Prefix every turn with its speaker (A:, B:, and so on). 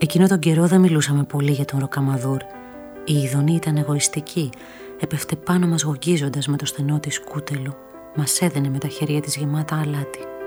A: Εκείνο τον καιρό δεν μιλούσαμε πολύ για τον Ροκαμαδούρ. Η Ιδονή ήταν εγωιστική, έπεφτε πάνω μας γογγίζοντας με το στενό της κούτελο, μας έδαινε με τα χέρια της γεμάτα αλάτι.